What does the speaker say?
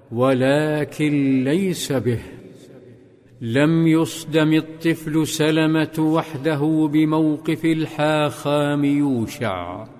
ولكن ليس به. لم يصدم الطفل سلمة وحده بموقف الحاخام يوشع،